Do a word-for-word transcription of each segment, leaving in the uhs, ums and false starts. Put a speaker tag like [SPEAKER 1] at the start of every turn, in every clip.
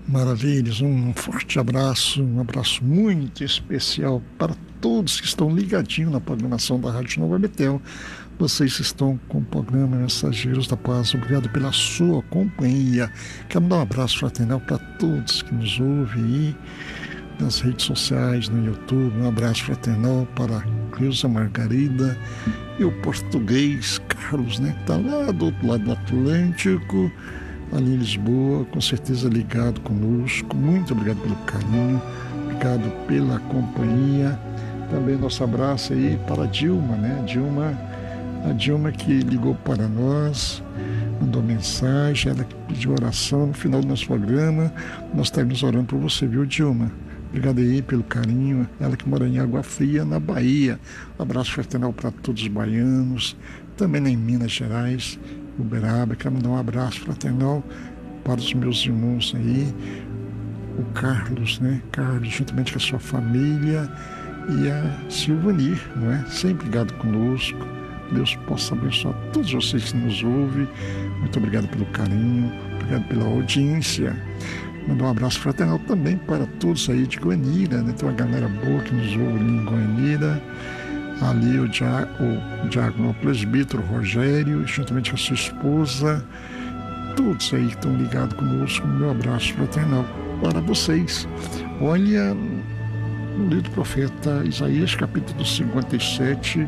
[SPEAKER 1] Maravilhas, um forte abraço, um abraço muito especial para todos que estão ligadinhos na programação da Rádio Nova Betel. Vocês estão com o programa Mensageiros da Paz. Obrigado pela sua companhia. Quero dar um abraço fraternal para todos que nos ouvem aí nas redes sociais, no YouTube. Um abraço fraternal para a Cleusa Margarida e o português Carlos, né, que está lá do outro lado do Atlântico, ali em Lisboa, com certeza ligado conosco. Muito obrigado pelo carinho, obrigado pela companhia. Também nosso abraço aí para a Dilma, né? Dilma, a Dilma que ligou para nós, mandou mensagem, ela que pediu oração no final do nosso programa. Nós estaremos orando por você, viu, Dilma? Obrigado aí pelo carinho. Ela que mora em Água Fria, na Bahia. Um abraço fraternal para todos os baianos, também em Minas Gerais, Uberaba. Quero mandar um abraço fraternal para os meus irmãos aí, o Carlos, né? Carlos, juntamente com a sua família, e a Silvanir, não é? Sempre ligado conosco. Deus possa abençoar todos vocês que nos ouvem. Muito obrigado pelo carinho, obrigado pela audiência. Mandar um abraço fraternal também para todos aí de Goianira, né? Tem uma galera boa que nos ouve ali em Goianira. Ali o, dia, o diácono presbítero Rogério, juntamente com a sua esposa, todos aí que estão ligados conosco, meu abraço fraternal para vocês. Olha, no livro do profeta Isaías, capítulo cinquenta e sete,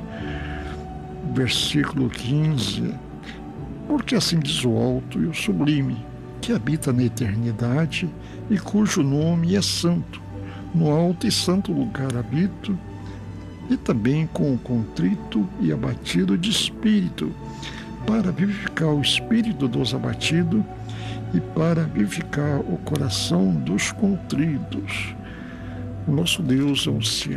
[SPEAKER 1] versículo quinze, porque assim diz o alto e o sublime, que habita na eternidade e cujo nome é santo, no alto e santo lugar habito, e também com o contrito e abatido de espírito, para vivificar o espírito dos abatidos e para vivificar o coração dos contritos. O nosso Deus é um ser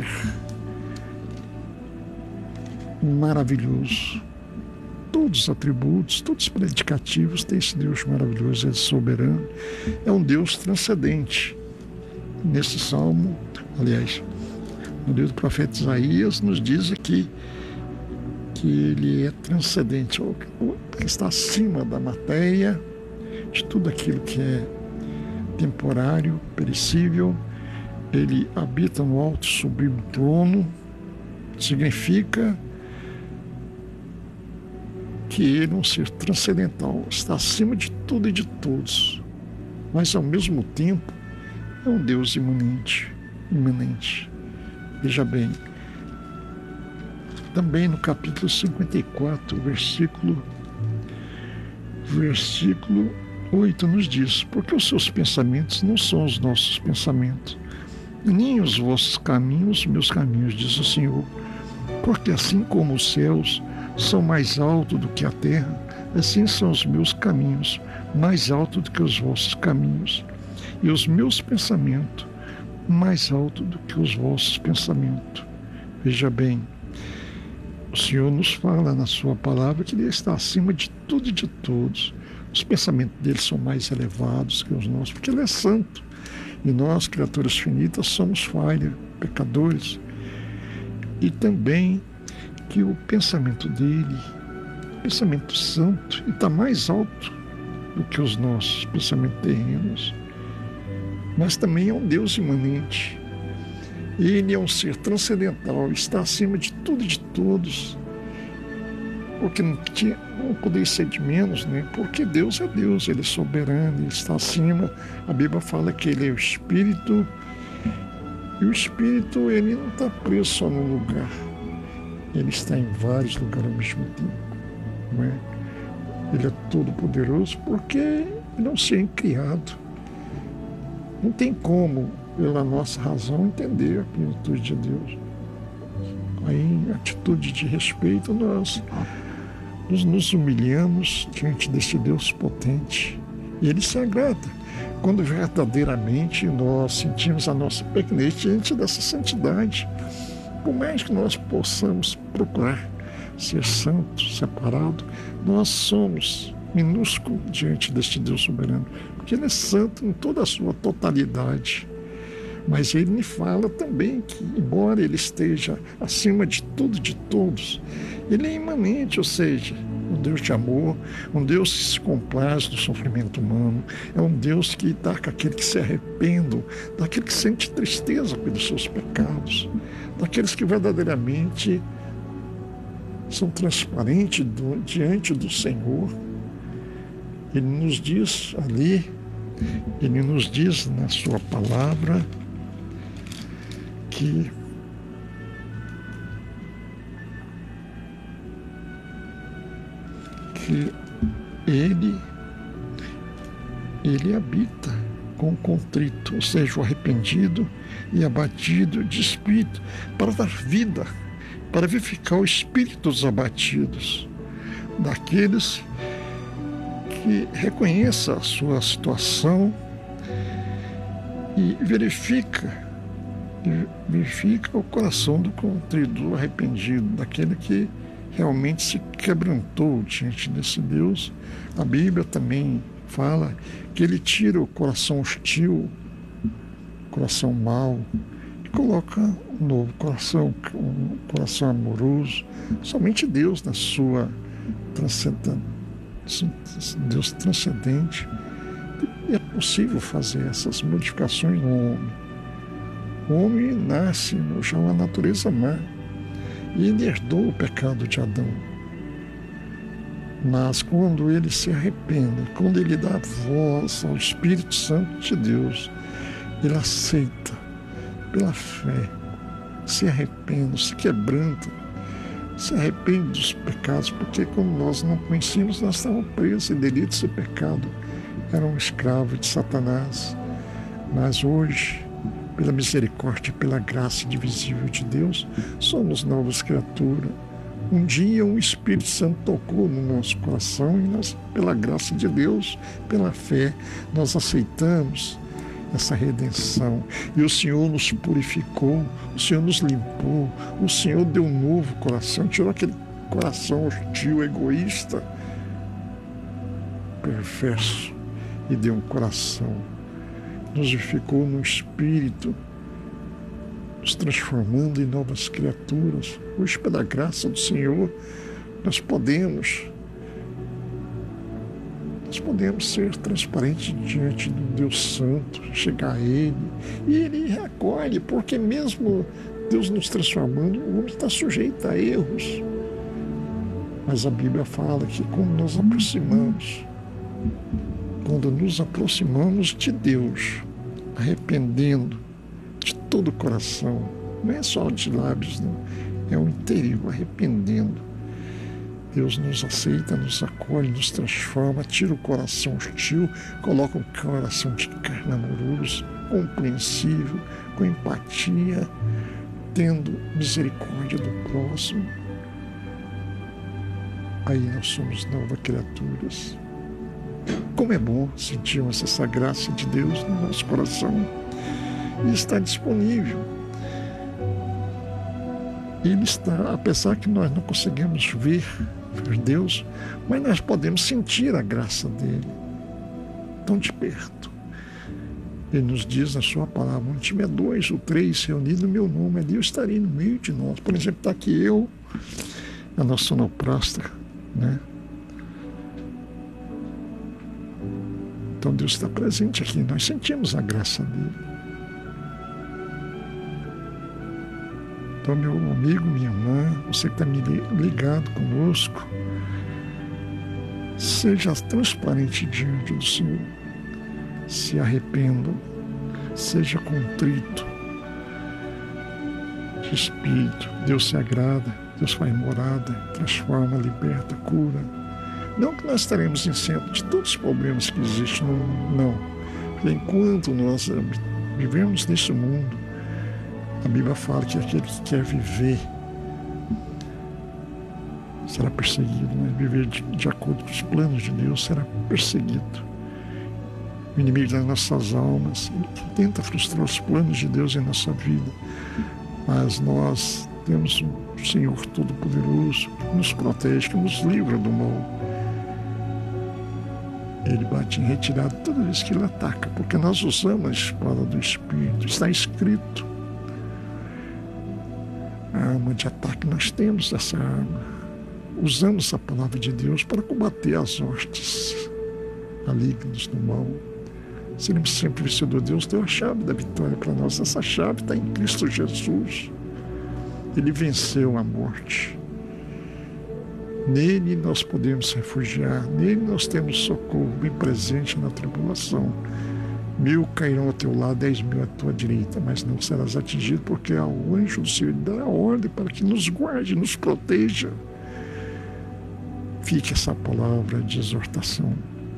[SPEAKER 1] maravilhoso. Todos os atributos, todos os predicativos têm esse Deus maravilhoso, é soberano, é um Deus transcendente. Nesse salmo, aliás, no livro do profeta Isaías, nos diz aqui que ele é transcendente, que está acima da matéria, de tudo aquilo que é temporário, perecível. Ele habita no alto e sublime trono, significa que ele é um ser transcendental, está acima de tudo e de todos, mas ao mesmo tempo é um Deus imanente, imanente. Veja bem, também no capítulo cinquenta e quatro, versículo, versículo oito nos diz, porque os seus pensamentos não são os nossos pensamentos, nem os vossos caminhos, meus caminhos, diz o Senhor, porque assim como os céus são mais altos do que a terra, assim são os meus caminhos, mais altos do que os vossos caminhos, e os meus pensamentos mais alto do que os vossos pensamentos. Veja bem, o Senhor nos fala na sua palavra que Ele está acima de tudo e de todos. Os pensamentos dele são mais elevados que os nossos, porque Ele é santo. E nós, criaturas finitas, somos falhas, pecadores. E também que o pensamento dele, pensamento santo, está mais alto do que os nossos pensamentos terrenos. Mas também é um Deus imanente. Ele é um ser transcendental, está acima de tudo e de todos. Porque não, tinha, não poderia ser de menos, né? Porque Deus é Deus, Ele é soberano, Ele está acima. A Bíblia fala que Ele é o Espírito, e o Espírito ele não está preso só num lugar. Ele está em vários lugares ao mesmo tempo. Não é? Ele é todo poderoso porque Ele é um ser incriado. Não tem como, pela nossa razão, entender a plenitude de Deus. Aí, em atitude de respeito, nós, nós nos humilhamos diante desse Deus potente. E Ele se agrada quando verdadeiramente nós sentimos a nossa pequenez diante dessa santidade. Por mais que nós possamos procurar ser santo, separado, nós somos minúsculos diante deste Deus soberano, porque Ele é santo em toda a sua totalidade. Mas ele me fala também que, embora ele esteja acima de tudo e de todos, ele é imanente, ou seja, um Deus de amor, um Deus que se compraz do sofrimento humano, é um Deus que dá àquele que se arrependam, daquele que sente tristeza pelos seus pecados, daqueles que verdadeiramente são transparentes do, diante do Senhor. Ele nos diz ali, ele nos diz na sua palavra que que ele ele habita com o contrito, ou seja, o arrependido e abatido de espírito, para dar vida, para vivificar o espírito dos abatidos, daqueles que reconheça a sua situação e verifica verifica o coração do contrito, do arrependido, daquele que realmente se quebrantou diante desse Deus. A Bíblia também fala que ele tira o coração hostil, o coração mau, e coloca um novo coração, um coração amoroso. Somente Deus, na sua transcendência, Deus transcendente, é possível fazer essas modificações no homem. O homem nasce já uma natureza má e ele herdou o pecado de Adão. Mas quando ele se arrepende, quando ele dá voz ao Espírito Santo de Deus, ele aceita pela fé, se arrepende, se quebranta, se arrepende dos pecados, porque quando nós não conhecíamos, nós estávamos presos em delitos e pecado, era um escravo de Satanás. Mas hoje, pela misericórdia e pela graça indivisível de Deus, somos novas criaturas. Um dia o Espírito Santo tocou no nosso coração e nós, pela graça de Deus, pela fé, nós aceitamos essa redenção. E o Senhor nos purificou, o Senhor nos limpou, o Senhor deu um novo coração, tirou aquele coração hostil, egoísta, perverso, e deu um coração. Nos vivificou no Espírito, nos transformando em novas criaturas. Hoje, pela graça do Senhor, nós podemos, nós podemos ser transparentes diante do Deus Santo, chegar a Ele, e Ele acolhe, porque mesmo Deus nos transformando, o homem está sujeito a erros. Mas a Bíblia fala que quando nós aproximamos, quando nos aproximamos de Deus, arrependendo de todo o coração, não é só de lábios, não, é o interior, arrependendo. Deus nos aceita, nos acolhe, nos transforma, tira o coração hostil, coloca um coração de carne amoroso, compreensível, com empatia, tendo misericórdia do próximo. Aí nós somos novas criaturas. Como é bom sentirmos essa graça de Deus no nosso coração e está disponível. Ele está, apesar que nós não conseguimos ver, ver Deus, mas nós podemos sentir a graça dele tão de perto. Ele nos diz na sua palavra: onde tiver dois ou três reunidos no meu nome, ali eu estarei no meio de nós. Por exemplo, está aqui eu, a nossa sonoplasta, né? Então Deus está presente aqui, nós sentimos a graça dele. Então, meu amigo, minha irmã, você que está me ligado conosco, seja transparente diante do Senhor, se arrependam, seja contrito de espírito. Deus se agrada, Deus faz morada, transforma, liberta, cura. Não que nós estaremos isentos de todos os problemas que existem no mundo, não. Enquanto nós vivemos nesse mundo, a Bíblia fala que aquele que quer viver será perseguido, mas viver de, de acordo com os planos de Deus será perseguido. O inimigo das nossas almas tenta frustrar os planos de Deus em nossa vida, mas nós temos um Senhor Todo-Poderoso que nos protege, que nos livra do mal. Ele bate em retirada toda vez que ele ataca, porque nós usamos a espada do Espírito, está escrito. A arma de ataque, nós temos essa arma. Usamos a palavra de Deus para combater as hostes malignas do mal. Seremos sempre vencedor. Deus deu a chave da vitória para nós. Essa chave está em Cristo Jesus. Ele venceu a morte. Nele nós podemos refugiar. Nele nós temos socorro bem presente na tribulação. Mil cairão ao teu lado, dez mil à tua direita, mas não serás atingido, porque ao anjo do Senhor dá a ordem para que nos guarde, nos proteja. Fique essa palavra de exortação.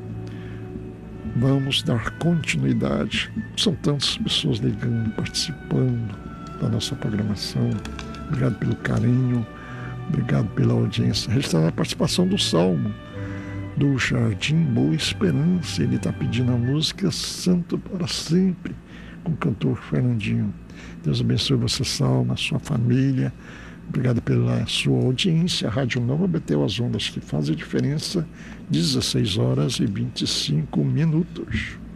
[SPEAKER 1] Vamos dar continuidade. São tantas pessoas ligando, participando da nossa programação. Obrigado pelo carinho, obrigado pela audiência. Registrar a participação do Salmo, do Jardim Boa Esperança. Ele está pedindo a música Santo para Sempre, com o cantor Fernandinho. Deus abençoe você, Salmo, a sua família. Obrigado pela sua audiência. A Rádio Nova Betel, as ondas que fazem a diferença, dezesseis horas e vinte e cinco minutos.